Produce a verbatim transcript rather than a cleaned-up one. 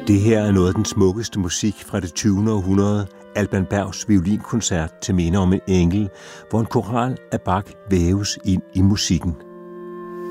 Det her er noget af den smukkeste musik fra det tyvende århundrede, Alban Bergs violinkoncert til minde om en engel, hvor en koral af Bach væves ind i musikken.